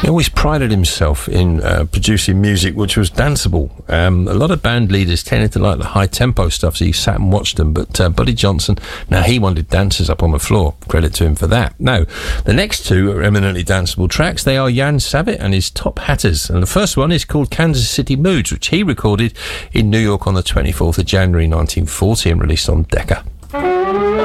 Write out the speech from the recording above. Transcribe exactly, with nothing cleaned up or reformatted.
He always prided himself in uh, producing music which was danceable. Um, a lot of band leaders tended to like the high-tempo stuff, so you sat and watched them. But uh, Buddy Johnson, now he wanted dancers up on the floor. Credit to him for that. Now, the next two are eminently danceable tracks. They are Jan Savitt and his Top Hatters. And the first one is called Kansas City Moods, which he recorded in New York on the twenty-fourth of January nineteen forty and released on Decca.